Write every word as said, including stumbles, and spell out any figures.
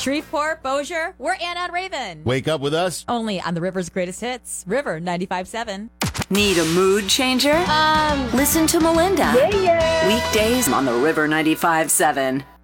Shreveport, Bossier, we're Anna and Raven. Wake up with us. Only on the River's Greatest Hits, River ninety-five point seven. Need a mood changer? Um, Listen to Melinda. Yeah, yeah. Weekdays on the River ninety-five point seven.